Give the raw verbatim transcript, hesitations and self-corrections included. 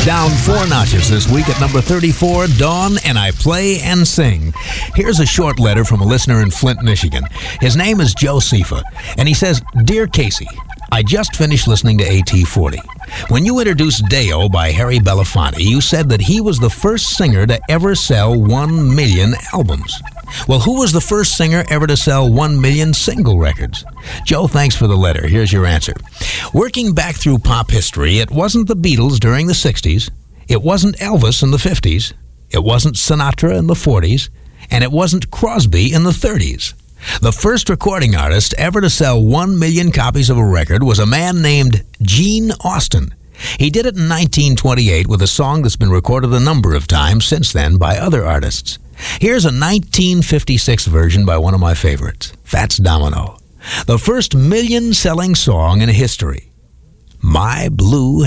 Down four notches this week at number thirty-four, Dawn and I Play and Sing. Here's a short letter from a listener in Flint, Michigan. His name is Joe Sifa, and he says, Dear Casey, I just finished listening to A T forty. When you introduced Deo by Harry Belafonte, you said that he was the first singer to ever sell one million albums. Well, who was the first singer ever to sell one million single records? Joe, thanks for the letter. Here's your answer. Working back through pop history, it wasn't the Beatles during the sixties, it wasn't Elvis in the fifties, it wasn't Sinatra in the forties, and it wasn't Crosby in the thirties. The first recording artist ever to sell one million copies of a record was a man named Gene Austin. He did it in nineteen twenty-eight with a song that's been recorded a number of times since then by other artists. Here's a nineteen fifty-six version by one of my favorites, Fats Domino. The first million-selling song in history, My Blue